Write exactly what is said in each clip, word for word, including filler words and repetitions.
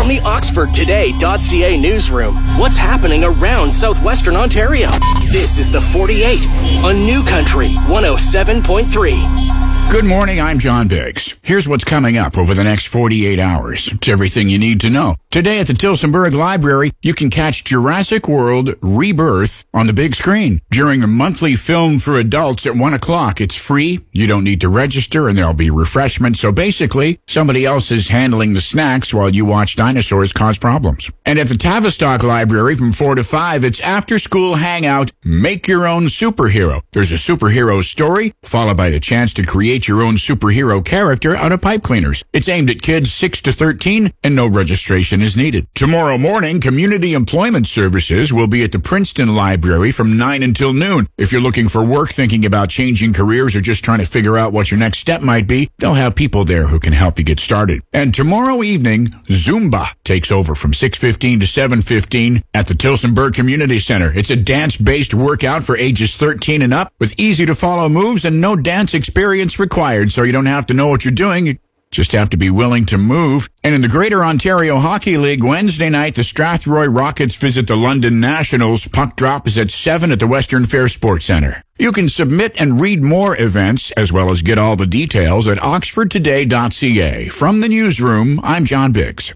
the Oxford Today dot C A newsroom. What's happening around southwestern Ontario? This is the forty-eight on New Country one oh seven point three. Good morning, I'm John Biggs. Here's what's coming up over the next forty-eight hours. It's everything you need to know. Today at the Tillsonburg Library, you can catch Jurassic World Rebirth on the big screen during a monthly film for adults at one o'clock. It's free, you don't need to register, and there'll be refreshments. So basically, somebody else is handling the snacks while you watch dinosaurs cause problems. And at the Tavistock Library from four to five, it's after-school hangout, Make Your Own Superhero. There's a superhero story, followed by the chance to create your own superhero character out of pipe cleaners. It's aimed at kids six to thirteen, and no registration is needed. Tomorrow morning, Community Employment Services will be at the Princeton Library from nine until noon. If you're looking for work, thinking about changing careers, or just trying to figure out what your next step might be, they'll have people there who can help you get started. And tomorrow evening, Zumba takes over from six fifteen to seven fifteen at the Tillsonburg Community Center. It's a dance-based workout for ages thirteen and up with easy-to-follow moves and no dance experience required, so you don't have to know what you're doing. You just have to be willing to move. And in the Greater Ontario Hockey League, Wednesday night, the Strathroy Rockets visit the London Nationals. Puck drop is at seven at the Western Fair Sports Centre. You can submit and read more events, as well as get all the details at oxford today dot c a. From the newsroom, I'm John Biggs.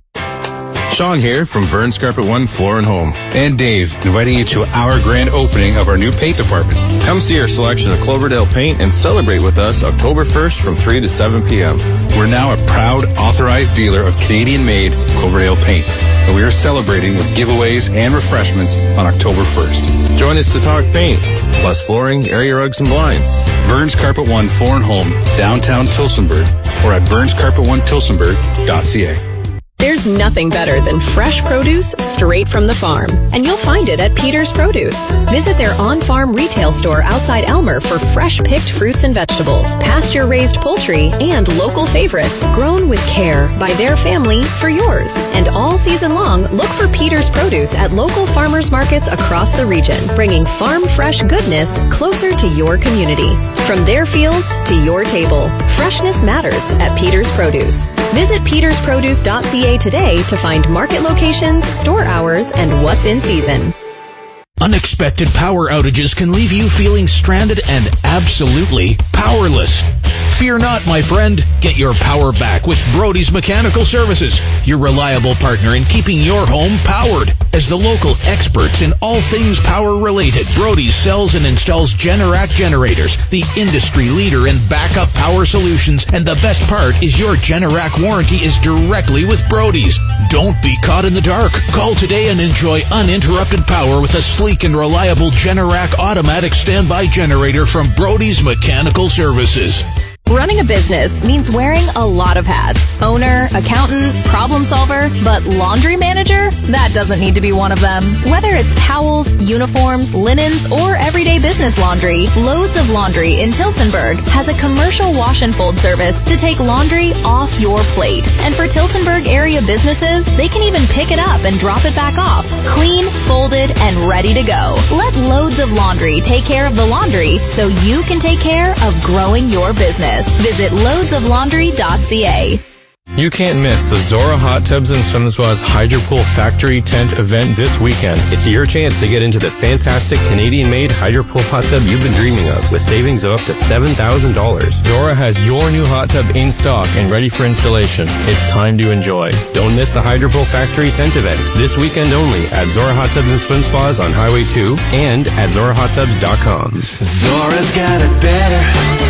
Sean here from Vern's Carpet One Floor and Home. And Dave, inviting you to our grand opening of our new paint department. Come see our selection of Cloverdale paint and celebrate with us October first from three to seven p.m. We're now a proud authorized dealer of Canadian-made Cloverdale paint. And we are celebrating with giveaways and refreshments on October first. Join us to talk paint, plus flooring, area rugs, and blinds. Vern's Carpet One Floor and Home, downtown Tillsonburg, or at verns carpet one tillsonburg dot c a. There's nothing better than fresh produce straight from the farm, and you'll find it at Peter's Produce. Visit their on-farm retail store outside Elmer for fresh-picked fruits and vegetables, pasture-raised poultry, and local favorites grown with care by their family for yours. And all season long, look for Peter's Produce at local farmers markets across the region, bringing farm-fresh goodness closer to your community. From their fields to your table, freshness matters at Peter's Produce. Visit peters produce dot c a today to find market locations, store hours, and what's in season. Unexpected power outages can leave you feeling stranded and absolutely powerless. Fear not, my friend. Get your power back with Brody's Mechanical Services, your reliable partner in keeping your home powered. As the local experts in all things power-related, Brody's sells and installs Generac generators, the industry leader in backup power solutions, and the best part is your Generac warranty is directly with Brody's. Don't be caught in the dark. Call today and enjoy uninterrupted power with a sleek and reliable Generac automatic standby generator from Brody's Mechanical Services. Running a business means wearing a lot of hats. Owner, accountant, problem solver, but laundry manager? That doesn't need to be one of them. Whether it's towels, uniforms, linens, or everyday business laundry, Loads of Laundry in Tillsonburg has a commercial wash and fold service to take laundry off your plate. And for Tillsonburg area businesses, they can even pick it up and drop it back off, clean, folded, and ready to go. Let Loads of Laundry take care of the laundry so you can take care of growing your business. Visit loads of laundry dot c a. You can't miss the Zora Hot Tubs and Swim Spas Hydropool Factory Tent event this weekend. It's your chance to get into the fantastic Canadian-made Hydropool hot tub you've been dreaming of with savings of up to seven thousand dollars. Zora has your new hot tub in stock and ready for installation. It's time to enjoy. Don't miss the Hydropool Factory Tent event this weekend only at Zora Hot Tubs and Swim Spas on Highway two and at zora hot tubs dot com. Zora's got it better.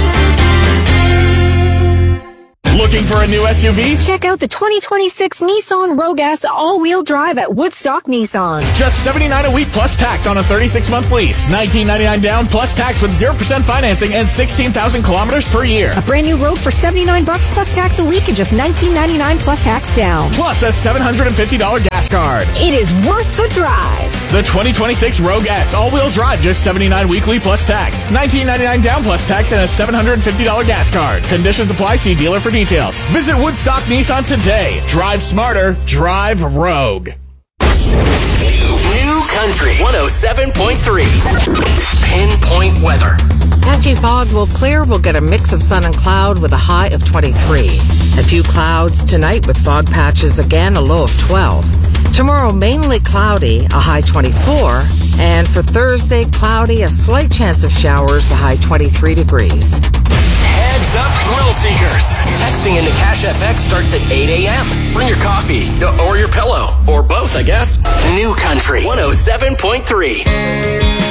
Looking for a new S U V? Check out the twenty twenty-six Nissan Rogue S all-wheel drive at Woodstock Nissan. Just seventy-nine dollars a week plus tax on a thirty-six month lease. nineteen ninety-nine down plus tax with zero percent financing and sixteen thousand kilometers per year. A brand new Rogue for seventy-nine bucks plus tax a week and just nineteen ninety-nine plus tax down. Plus a seven hundred fifty dollars gas card. It is worth the drive. The twenty twenty-six Rogue S all-wheel drive, just seventy-nine weekly plus tax. nineteen ninety-nine down plus tax and a seven hundred fifty dollars gas card. Conditions apply. See dealer for details. Visit Woodstock Nissan today. Drive smarter. Drive Rogue. New Country one oh seven point three. Pinpoint weather. Patchy fog will clear. We'll get a mix of sun and cloud with a high of twenty-three. A few clouds tonight with fog patches again, a low of twelve. Tomorrow, mainly cloudy, a high twenty-four. And for Thursday, cloudy, a slight chance of showers, the high twenty-three degrees. Heads up, thrill seekers. Texting into Cash F X starts at eight a.m. Bring your coffee, or your pillow, or both, I guess. New Country one oh seven point three.